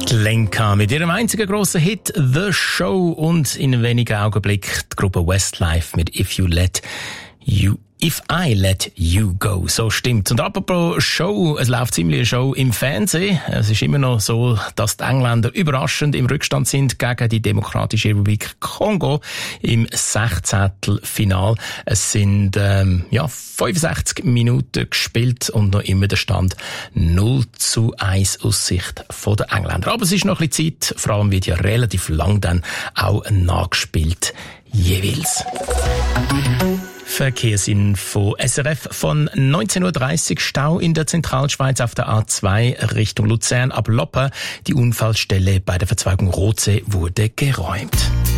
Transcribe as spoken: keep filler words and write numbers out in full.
Lenka mit ihrem einzigen grossen Hit «The Show» und in wenigen Augenblicken die Gruppe Westlife mit «If You Let You If I Let You Go». So stimmt. Und apropos Show, es läuft ziemlich eine Show im Fernsehen. Es ist immer noch so, dass die Engländer überraschend im Rückstand sind gegen die Demokratische Republik Kongo im Sechzehntelfinal. Es sind ähm, ja fünfundsechzig Minuten gespielt und noch immer der Stand null zu eins aus Sicht der Engländer. Aber es ist noch ein bisschen Zeit, vor allem wird ja relativ lang dann auch nachgespielt jeweils. Verkehrsinfo S R F von neunzehn Uhr dreißig. Stau in der Zentralschweiz auf der A zwei Richtung Luzern ab Loppen. Die Unfallstelle bei der Verzweigung Rotsee wurde geräumt.